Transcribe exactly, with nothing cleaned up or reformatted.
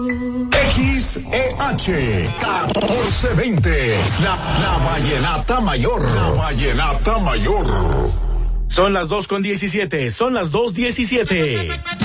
X E H catorce veinte, la, la Vallenata Mayor, la Vallenata Mayor. Son las dos con diecisiete, son las dos diecisiete.